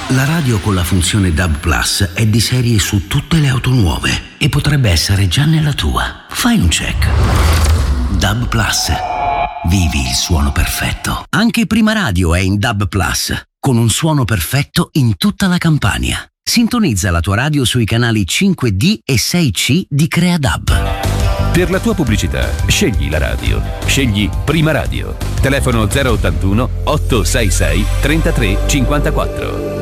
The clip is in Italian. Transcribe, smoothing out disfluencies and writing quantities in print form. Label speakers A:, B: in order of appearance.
A: La radio con la funzione DAB Plus è di serie su tutte le auto nuove e potrebbe essere già nella tua. Fai un check. DAB Plus. Vivi il suono perfetto. Anche Prima Radio è in DAB Plus, con un suono perfetto in tutta la Campania. Sintonizza la tua radio sui canali 5D e 6C di CreaDAB.
B: Per la tua pubblicità, scegli la radio. Scegli Prima Radio. Telefono 081 866 33 54.